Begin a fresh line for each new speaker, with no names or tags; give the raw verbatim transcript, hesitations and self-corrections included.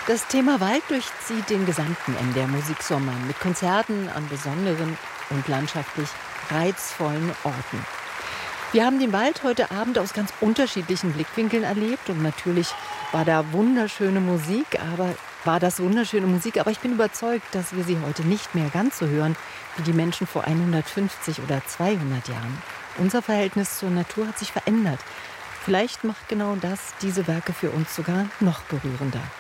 Das Thema Wald durchzieht den gesamten M D R Musiksommer mit Konzerten an besonderen und landschaftlich reizvollen Orten. Wir haben den Wald heute Abend aus ganz unterschiedlichen Blickwinkeln erlebt und natürlich war da wunderschöne Musik, aber war das wunderschöne Musik, aber ich bin überzeugt, dass wir sie heute nicht mehr ganz so hören wie die Menschen vor hundertfünfzig oder zweihundert Jahren. Unser Verhältnis zur Natur hat sich verändert. Vielleicht macht genau das diese Werke für uns sogar noch berührender.